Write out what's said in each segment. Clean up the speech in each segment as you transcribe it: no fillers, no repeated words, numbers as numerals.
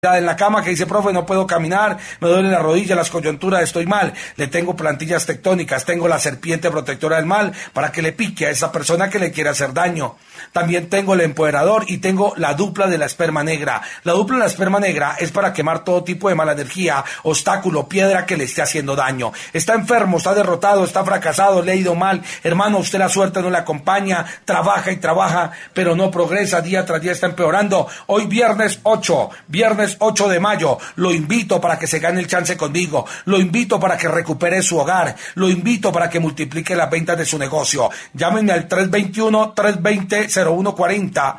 en la cama que dice, profe, no puedo caminar, me duele la rodilla, las coyunturas, estoy mal. Le tengo plantillas tectónicas, tengo la serpiente protectora del mal para que le pique a esa persona que le quiere hacer daño. También tengo el empoderador y tengo la dupla de la esperma negra. La dupla de la esperma negra es para quemar todo tipo de mala energía, obstáculo, piedra que le esté haciendo daño. Está enfermo, está derrotado, está fracasado, le ha ido mal. Hermano, usted la suerte no le acompaña, trabaja y trabaja, pero no progresa, día tras día está empeorando. Hoy viernes 8 de mayo, lo invito para que se gane el chance conmigo, lo invito para que recupere su hogar, lo invito para que multiplique las ventas de su negocio. Llámenme al 321-320-0140,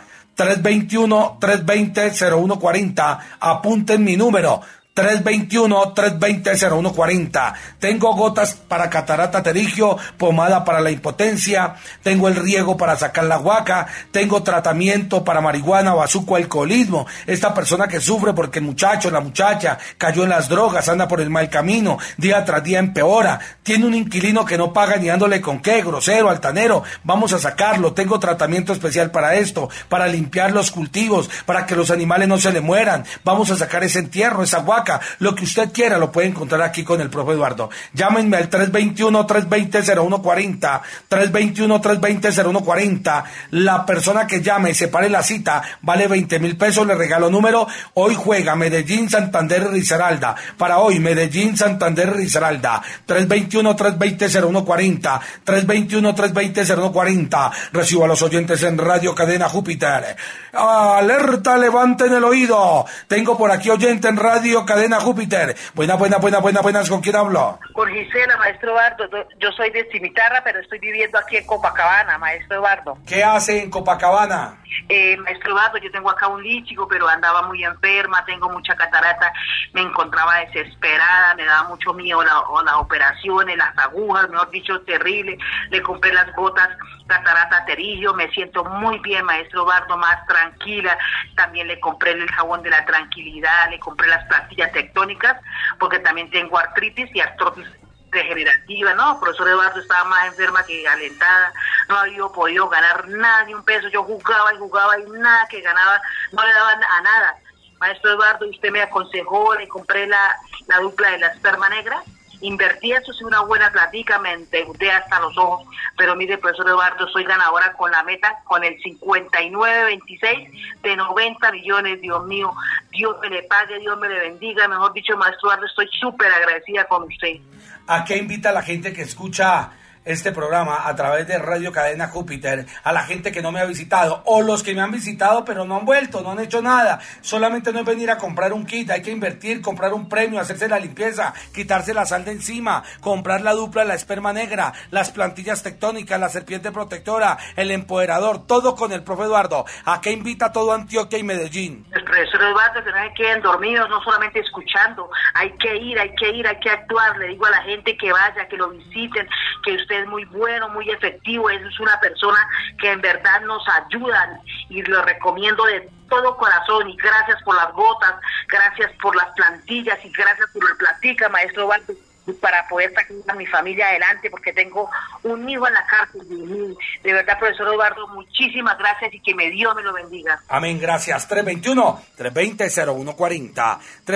321-320-0140, apunten mi número, 321-320-0140. Tengo gotas para catarata terigio, pomada para la impotencia, tengo el riego para sacar la guaca, tengo tratamiento para marihuana, bazuco, alcoholismo. Esta persona que sufre porque el muchacho, la muchacha cayó en las drogas, anda por el mal camino, día tras día empeora, tiene un inquilino que no paga ni dándole con qué, grosero, altanero, vamos a sacarlo. Tengo tratamiento especial para esto, para limpiar los cultivos, para que los animales no se le mueran. Vamos a sacar ese entierro, esa guaca. Lo que usted quiera lo puede encontrar aquí con el profe Eduardo. Llámenme al 321-320-0140, 321-320-0140. La persona que llame y separe la cita vale 20,000 pesos, le regalo número. Hoy juega Medellín, Santander y Risaralda. Para hoy, Medellín, Santander y Risaralda. 321-320-0140, 321-320-0140. Recibo a los oyentes en Radio Cadena Júpiter. Alerta, levanten el oído. Tengo por aquí oyente en Radio Cadena Júpiter. Buenas, ¿con quién hablo? Con Gisela, maestro Eduardo. Yo soy de Cimitarra, pero estoy viviendo aquí en Copacabana, maestro Eduardo. ¿Qué hace en Copacabana? Maestro Eduardo, yo tengo acá un líchigo, pero andaba muy enferma, tengo mucha catarata, me encontraba desesperada, me daba mucho miedo las operaciones, las agujas, mejor dicho, terrible. Le compré las gotas catarata terillo, me siento muy bien, maestro Eduardo, más tranquila. También le compré el jabón de la tranquilidad, le compré las plantillas tectónicas, porque también tengo artritis y artrosis degenerativa, ¿no? Profesor Eduardo, estaba más enferma que alentada, no había podido ganar nada, ni un peso. Yo jugaba y nada que ganaba, no le daba a nada. Maestro Eduardo, usted me aconsejó, le compré la dupla de la esperma negra, invertí eso, es una buena platica, me endeudé hasta los ojos, pero mire, profesor Eduardo, soy ganadora con la meta, con el 5926 de 90 millones, Dios mío, Dios me le pague, Dios me le bendiga, mejor dicho, maestro Eduardo, estoy súper agradecida con usted. ¿A qué invita a la gente que escucha este programa a través de Radio Cadena Júpiter, a la gente que no me ha visitado, o los que me han visitado pero no han vuelto, no han hecho nada? Solamente no es venir a comprar un kit, hay que invertir, comprar un premio, hacerse la limpieza, quitarse la sal de encima, comprar la dupla, la esperma negra, las plantillas tectónicas, la serpiente protectora, el empoderador, todo con el profe Eduardo. ¿A qué invita todo Antioquia y Medellín? El profesor Eduardo, que no se queden dormidos, no solamente escuchando, hay que ir, hay que actuar. Le digo a la gente que vaya, que lo visiten, que usted es muy bueno, muy efectivo, es una persona que en verdad nos ayuda y lo recomiendo de todo corazón. Y gracias por las gotas, gracias por las plantillas y gracias por la platica, maestro Eduardo, para poder sacar a mi familia adelante, porque tengo un hijo en la cárcel. De verdad, profesor Eduardo, muchísimas gracias y que Dios me lo bendiga. Amén, gracias. 321-320-0140,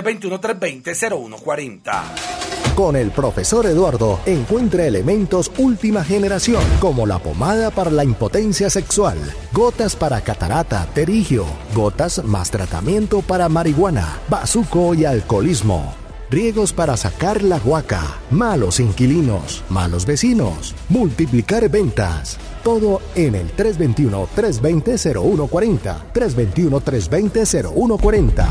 321-320-0140. Con el profesor Eduardo encuentra elementos última generación, como la pomada para la impotencia sexual, gotas para catarata, terigio, gotas más tratamiento para marihuana, bazuco y alcoholismo, riegos para sacar la guaca, malos inquilinos, malos vecinos, multiplicar ventas. Todo en el 321-320-0140, 321-320-0140.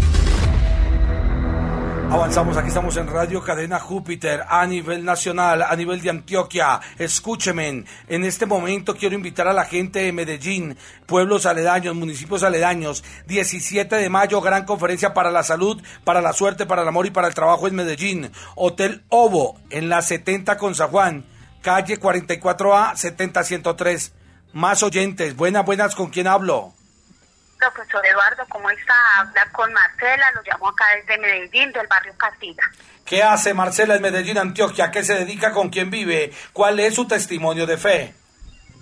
Avanzamos, aquí estamos en Radio Cadena Júpiter a nivel nacional, a nivel de Antioquia. Escúcheme, en este momento quiero invitar a la gente de Medellín, pueblos aledaños, municipios aledaños. 17 de mayo, gran conferencia para la salud, para la suerte, para el amor y para el trabajo en Medellín. Hotel Ovo, en la 70 con San Juan, calle 44A, 70103. Más oyentes, buenas, ¿con quién hablo? Profesor Eduardo, ¿cómo está? Habla con Marcela, lo llamo acá desde Medellín, del barrio Castilla. ¿Qué hace Marcela en Medellín, Antioquia? ¿A qué se dedica? ¿Con quién vive? ¿Cuál es su testimonio de fe?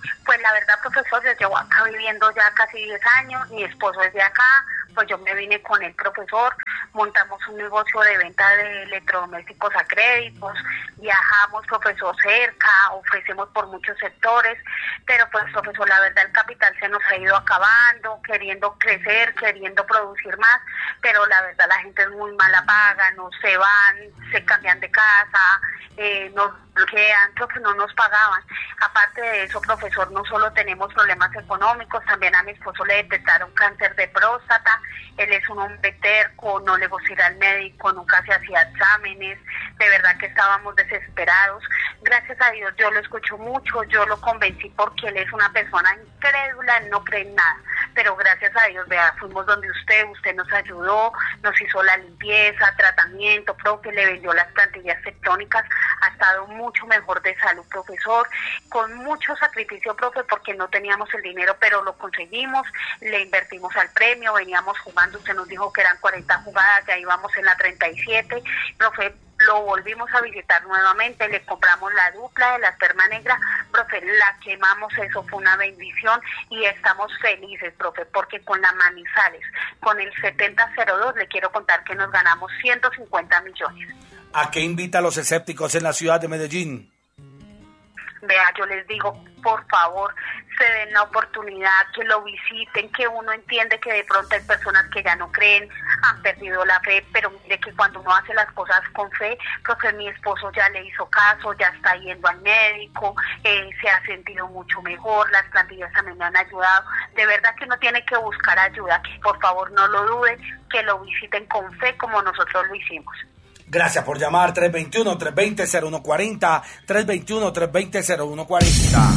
Pues la verdad, profesor, yo llevo acá viviendo ya casi 10 años, mi esposo es de acá, pues yo me vine con el profesor, montamos un negocio de venta de electrodomésticos a créditos, viajamos, profesor, cerca, ofrecemos por muchos sectores, pero pues, profesor, la verdad el capital se nos ha ido acabando, queriendo crecer, queriendo producir más, pero la verdad la gente es muy mala paga, no se van, se cambian de casa, nos bloquean, creo que no nos pagaban. Aparte de eso, profesor, no solo tenemos problemas económicos, también a mi esposo le detectaron cáncer de próstata, él es un hombre terco, no le gusta ir al médico, nunca se hacía exámenes, de verdad que estábamos desesperados. Gracias a Dios yo lo escucho mucho, yo lo convencí porque él es una persona incrédula, él no cree en nada, pero gracias a Dios, vea, fuimos donde usted nos ayudó, nos hizo la limpieza, tratamiento, profe, le vendió las plantillas tectónicas, ha estado mucho mejor de salud, profesor, con mucho sacrificio, profe, porque no teníamos el dinero, pero lo conseguimos, le invertimos al premio, veníamos jugando, usted nos dijo que eran 40 jugadas, ya íbamos en la 37, profe, lo volvimos a visitar nuevamente, le compramos la dupla de la esperma negra, profe, la quemamos, eso fue una bendición y estamos felices, profe, porque con la Manizales, con el 7002, le quiero contar que nos ganamos 150 millones. ¿A qué invita a los escépticos en la ciudad de Medellín? Vea, yo les digo, por favor, se den la oportunidad, que lo visiten, que uno entiende que de pronto hay personas que ya no creen, han perdido la fe, pero mire que cuando uno hace las cosas con fe, profe, mi esposo ya le hizo caso, ya está yendo al médico, se ha sentido mucho mejor, las plantillas también me han ayudado, de verdad que uno tiene que buscar ayuda, que por favor no lo duden, que lo visiten con fe como nosotros lo hicimos. Gracias por llamar, 321-320-0140, 321-320-0140.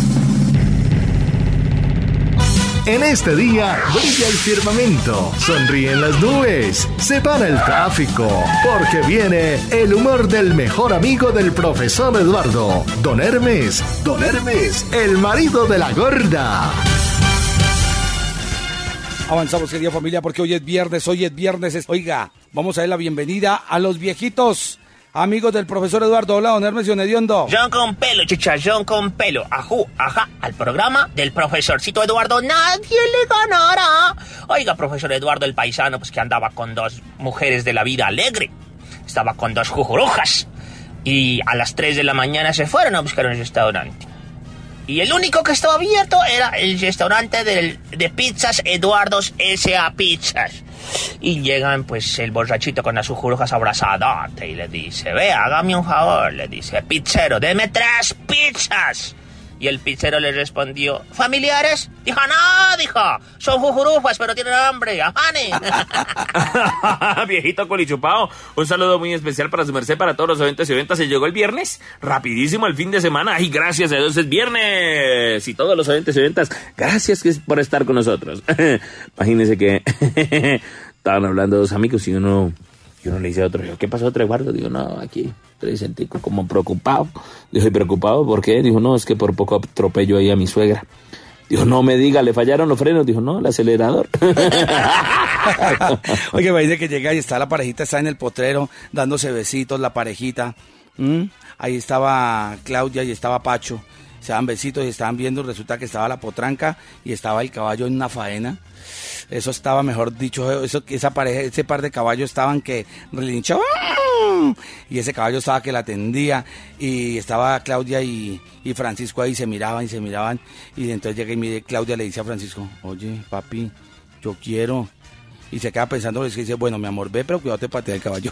En este día brilla el firmamento, sonríen las nubes, se para el tráfico, porque viene el humor del mejor amigo del profesor Eduardo, Don Hermes, el marido de la gorda. Avanzamos, querida familia, porque hoy es viernes. Oiga, vamos a dar la bienvenida a los viejitos, amigos del profesor Eduardo. Hola, don Hermes Hediondo. John con pelo, chicha, John con pelo. Ajú, ajá, al programa del profesorcito Eduardo nadie le ganará. Oiga, profesor Eduardo, el paisano, pues que andaba con dos mujeres de la vida alegre. Estaba con dos jujurujas. Y a las 3 de la mañana se fueron a buscar un restaurante. Y el único que estaba abierto era el restaurante de pizzas Eduardo's S.A. Pizzas. Y llegan pues el borrachito con las jujurujas abrazadote y le dice, ve, hágame un favor, le dice, pizzero, deme 3 pizzas. Y el pizzero le respondió, ¿familiares? Dijo, no, son jujurujas, pero tienen hambre, afane. Viejito colichupao, un saludo muy especial para su merced, para todos los eventos y eventas. Se llegó el viernes, rapidísimo el fin de semana, y gracias a Dios es viernes, y todos los eventos y eventas, gracias por estar con nosotros. Imagínense que estaban hablando dos amigos y uno le dice a otro, ¿qué pasó, Eduardo? Digo, no, aquí estoy sentido como preocupado. Dijo, ¿y preocupado por qué? Dijo, no, es que por poco atropello ahí a mi suegra. Dijo, no me diga, ¿le fallaron los frenos? Dijo, no, el acelerador. Oye, va que llega y está la parejita, está en el potrero, dándose besitos, la parejita. Ahí estaba Claudia y estaba Pacho. Se daban besitos y estaban viendo, resulta que estaba la potranca y estaba el caballo en una faena. Eso estaba, mejor dicho, esa pareja, ese par de caballos estaban que relinchaban y ese caballo estaba que la atendía y estaba Claudia y Francisco ahí se miraban y entonces llega y Claudia le dice a Francisco, oye, papi, yo quiero, y se queda pensando y dice, bueno, mi amor, ve, pero cuidado, te patea el caballo.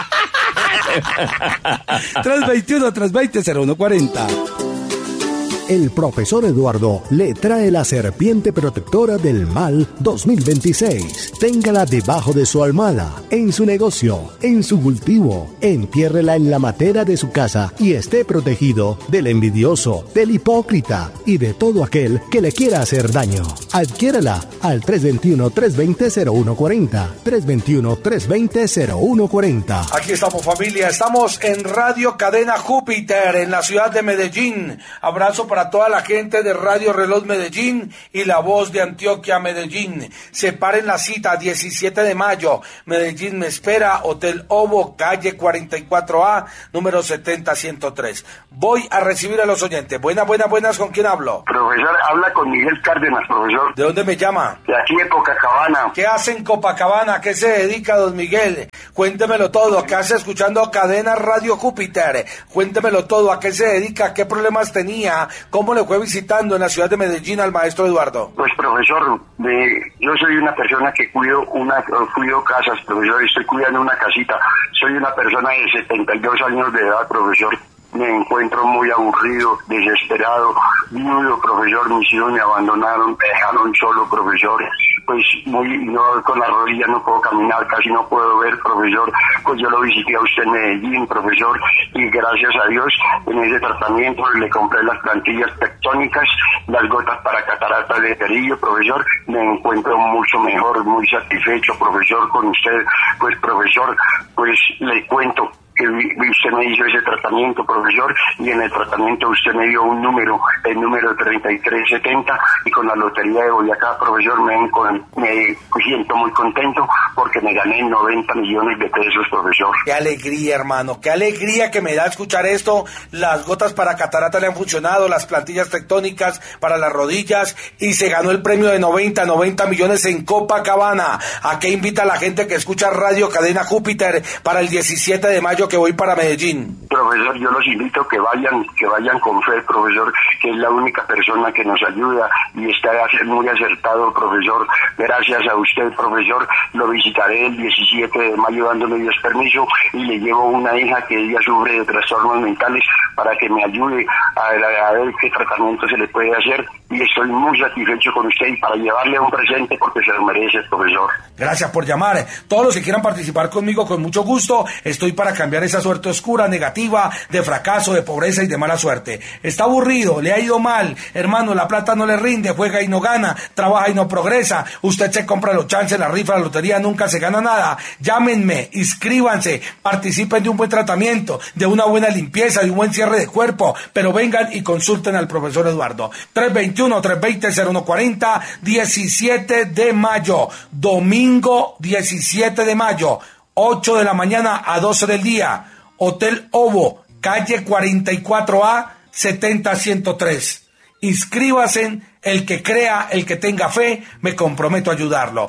321-320-0140. El profesor Eduardo le trae la serpiente protectora del mal 2026. Téngala debajo de su almohada, en su negocio, en su cultivo. Entiérrela en la matera de su casa y esté protegido del envidioso, del hipócrita y de todo aquel que le quiera hacer daño. Adquiérala al 321-320-0140. 321-320-0140. Aquí estamos, familia. Estamos en Radio Cadena Júpiter, en la ciudad de Medellín. Abrazo para para toda la gente de Radio Reloj Medellín y La Voz de Antioquia Medellín. Separen la cita, 17 de mayo. Medellín me espera, Hotel Ovo, calle 44A, número 70103. Voy a recibir a los oyentes. Buenas, ¿con quién hablo? Profesor, habla con Miguel Cárdenas, profesor. ¿De dónde me llama? De aquí de Copacabana. ¿Qué hace en Copacabana? ¿A qué se dedica, don Miguel? Cuéntemelo todo. ¿Qué hace escuchando Cadena Radio Júpiter? Cuéntemelo todo. ¿A qué se dedica? ¿Qué problemas tenía? ¿Cómo le fue visitando en la ciudad de Medellín al maestro Eduardo? Pues, profesor, yo soy una persona que cuido casas, profesor. Estoy cuidando una casita. Soy una persona de 72 años de edad, profesor. Me encuentro muy aburrido, desesperado, viudo, profesor. Mis hijos me abandonaron, me dejaron solo, profesor. Pues con la rodilla no puedo caminar, casi no puedo ver, profesor. Pues yo lo visité a usted en Medellín, profesor, y gracias a Dios en ese tratamiento le compré las plantillas tectónicas, las gotas para cataratas de Perillo, profesor. Me encuentro mucho mejor, muy satisfecho, profesor, con usted. Pues, profesor, pues le cuento que usted me hizo ese tratamiento, profesor, y en el tratamiento usted me dio un número, el número 3370, y con la lotería de Boyacá, profesor, me siento muy contento porque me gané 90 millones de pesos, profesor. Qué alegría, hermano, qué alegría que me da escuchar esto. Las gotas para catarata le han funcionado, las plantillas tectónicas para las rodillas, y se ganó el premio de 90 millones en Copacabana. ¿A qué invita a la gente que escucha Radio Cadena Júpiter para el 17 de mayo que voy para Medellín? Profesor, yo los invito que vayan con fe, profesor, que es la única persona que nos ayuda y está muy acertado, profesor. Gracias a usted, profesor, lo visitaré el 17 de mayo dándole Dios permiso, y le llevo una hija que ella sufre de trastornos mentales para que me ayude a ver qué tratamiento se le puede hacer, y estoy muy satisfecho con usted y para llevarle un presente porque se lo merece, profesor. Gracias por llamar. Todos los que quieran participar conmigo, con mucho gusto, estoy para cambiar esa suerte oscura, negativa, de fracaso, de pobreza y de mala suerte. Está aburrido, le ha ido mal, hermano, la plata no le rinde, juega y no gana, trabaja y no progresa, usted se compra los chances, la rifa, la lotería, nunca se gana nada. Llámenme, inscríbanse, participen de un buen tratamiento, de una buena limpieza, de un buen cierre de cuerpo, pero vengan y consulten al profesor Eduardo. 321-320-0140, 17 de mayo, domingo 17 de mayo, 8 de la mañana a 12 del día, Hotel Ovo, calle 44A, 70103. Inscríbase, el que crea, el que tenga fe, me comprometo a ayudarlo.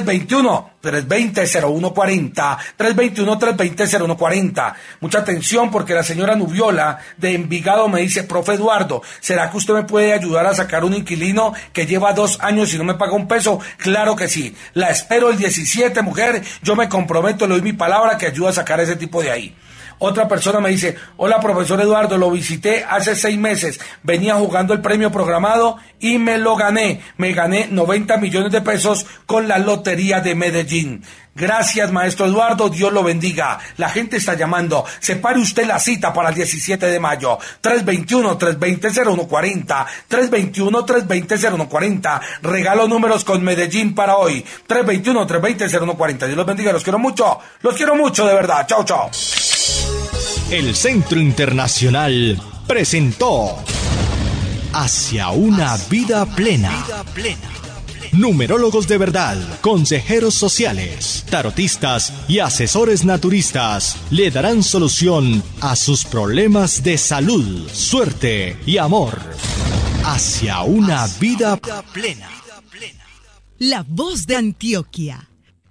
321-320-0140, 321-320-0140. Mucha atención porque la señora Nubiola de Envigado me dice: profe Eduardo, ¿será que usted me puede ayudar a sacar un inquilino que lleva 2 años y no me paga un peso? Claro que sí, la espero el 17, mujer, yo me comprometo, le doy mi palabra que ayuda a sacar ese tipo de ahí. Otra persona me dice: hola, profesor Eduardo, lo visité hace 6 meses, venía jugando el premio programado y me lo gané. Me gané 90 millones de pesos con la lotería de Medellín. Gracias, maestro Eduardo, Dios lo bendiga. La gente está llamando. Separe usted la cita para el 17 de mayo. 321-320-0140. 321-320-0140. Regalo números con Medellín para hoy. 321-320-0140. Dios los bendiga, los quiero mucho de verdad. Chao, chao. El Centro Internacional presentó Hacia una vida plena. Numerólogos de verdad, consejeros sociales, tarotistas y asesores naturistas le darán solución a sus problemas de salud, suerte y amor. Hacia una vida plena. La Voz de Antioquia.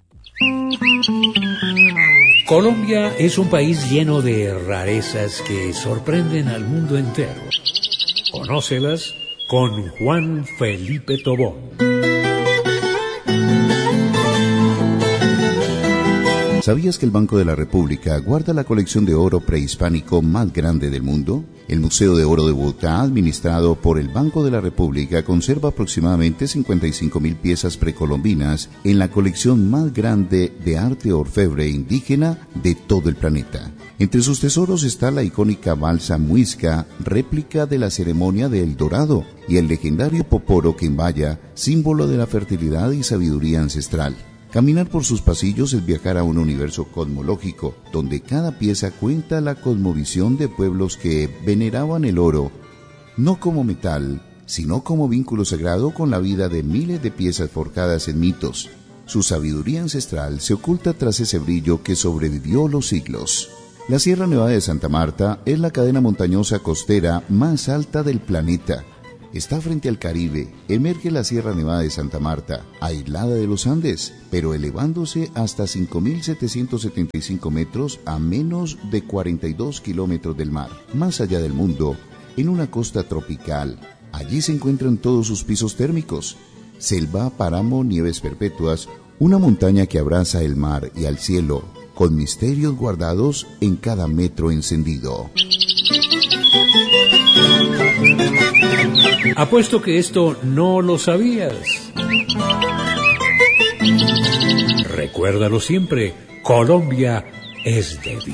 Colombia es un país lleno de rarezas que sorprenden al mundo entero. Conócelas con Juan Felipe Tobón. ¿Sabías que el Banco de la República guarda la colección de oro prehispánico más grande del mundo? El Museo de Oro de Bogotá, administrado por el Banco de la República, conserva aproximadamente 55.000 piezas precolombinas en la colección más grande de arte orfebre indígena de todo el planeta. Entre sus tesoros está la icónica balsa muisca, réplica de la ceremonia de El Dorado, y el legendario poporo quimbaya, símbolo de la fertilidad y sabiduría ancestral. Caminar por sus pasillos es viajar a un universo cosmológico, donde cada pieza cuenta la cosmovisión de pueblos que veneraban el oro no como metal, sino como vínculo sagrado con la vida de miles de piezas forjadas en mitos. Su sabiduría ancestral se oculta tras ese brillo que sobrevivió los siglos. La Sierra Nevada de Santa Marta es la cadena montañosa costera más alta del planeta. Está frente al Caribe, emerge la Sierra Nevada de Santa Marta, aislada de los Andes, pero elevándose hasta 5.775 metros a menos de 42 kilómetros del mar. Más allá del mundo, en una costa tropical, allí se encuentran todos sus pisos térmicos, selva, páramo, nieves perpetuas, una montaña que abraza el mar y al cielo, con misterios guardados en cada metro encendido. Apuesto que esto no lo sabías. Recuérdalo siempre, Colombia es de